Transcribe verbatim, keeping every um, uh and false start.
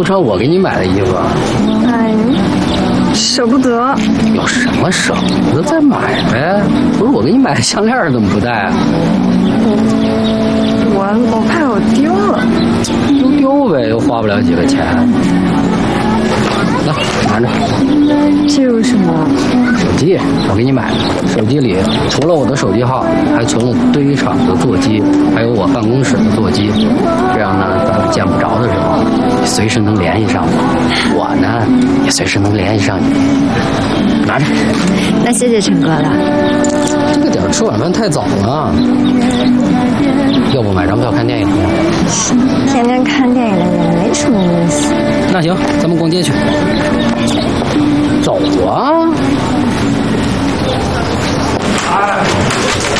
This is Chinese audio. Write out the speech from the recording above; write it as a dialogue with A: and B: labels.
A: 穿我给你买的衣服。
B: 哎，舍不得。
A: 有什么舍不得再买呗？不是我给你买的项链怎么不戴啊？
B: 我我怕我丢了。
A: 丢丢呗，又花不了几个钱。来，拿着。
B: 这有什么？
A: 手机，我给你买的。手机里除了我的手机号，还存了堆场的座机，还有我办公室的座机。这样呢，等你见不着的时候，你随时能联系上我。我呢，也随时能联系上你。拿着。
B: 那谢谢陈哥了。
A: 这个点吃晚饭太早了，要不买张票看电影？
B: 天天看电影的人没什么意思。
A: 那行，咱们逛街去。走啊！哎。